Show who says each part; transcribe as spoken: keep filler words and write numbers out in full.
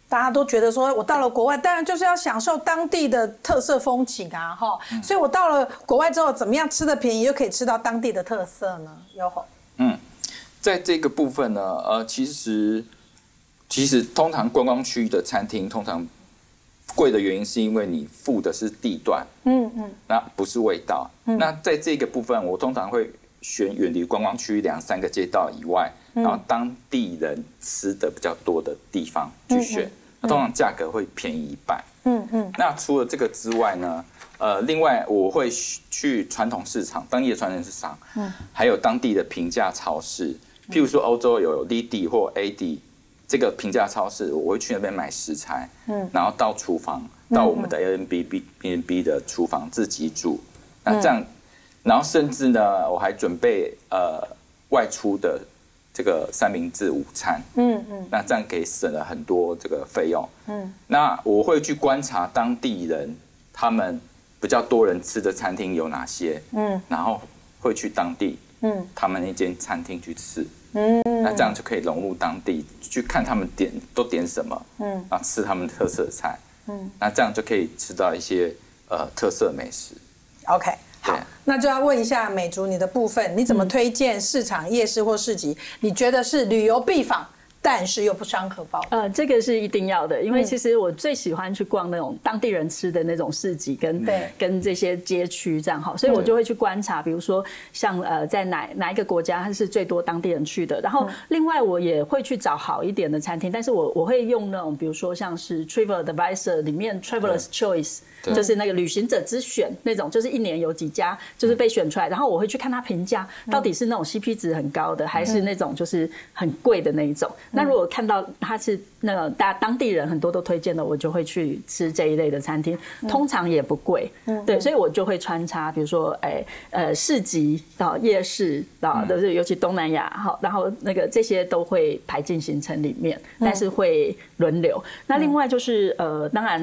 Speaker 1: 大家都觉得说，我到了国外，当然就是要享受当地的特色风情啊，哈、嗯。所以我到了国外之后，怎么样吃的便宜又可以吃到当地的特色呢？优吼。
Speaker 2: 嗯，在这个部分呢，呃，其实其实通常观光区的餐厅通常贵的原因是因为你付的是地段，嗯嗯，那不是味道。嗯、那在这个部分，我通常会选远离观光区两三个街道以外，嗯、然后当地人吃的比较多的地方去选，嗯嗯那通常价格会便宜一半。嗯嗯。那除了这个之外呢，呃，另外我会去传统市场，当地的传统市场，嗯，还有当地的平价超市，譬如说欧洲有 Lidl 或 A D 这个平价超市，我会去那边买食材，嗯，然后到厨房，到我们的 Airbnb 的厨房自己煮，那这样，然后甚至呢，我还准备呃外出的这个三明治午餐，嗯嗯，那这样可以省了很多这个费用，嗯，那我会去观察当地人他们比较多人吃的餐厅有哪些，嗯，然后会去当地，嗯，他们那间餐厅去吃。嗯，那这样就可以融入当地，去看他们点都点什么，嗯，然后吃他们特色菜，嗯，那这样就可以吃到一些呃特色美食。
Speaker 1: OK， 好，那就要问一下美竹你的部分，你怎么推荐市场、夜市或市集？你觉得是旅游必访，但是又不伤荷包？
Speaker 3: 呃，这个是一定要的，因为其实我最喜欢去逛那种当地人吃的那种市集跟，跟跟这些街区这样哈，所以我就会去观察，比如说像呃在哪哪一个国家它是最多当地人去的，然后另外我也会去找好一点的餐厅，但是我我会用那种比如说像是 Travel Advisor 里面 Traveler's Choice。就是那个旅行者之选那种，就是一年有几家就是被选出来，然后我会去看他评价到底是那种 C P 值很高的，还是那种就是很贵的那一种。那如果看到他是那个大当地人很多都推荐的，我就会去吃这一类的餐厅，通常也不贵，对，所以我就会穿插，比如说哎呃市集到夜市啊，都是尤其东南亚好，然后那个这些都会排进行程里面，但是会轮流。那另外就是呃当然。